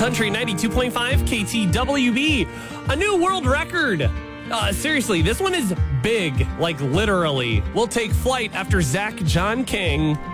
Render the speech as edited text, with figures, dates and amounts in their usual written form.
Country 92.5 KTWB. A new world record. Seriously, this one is big, like literally. We'll take flight after Zach John King.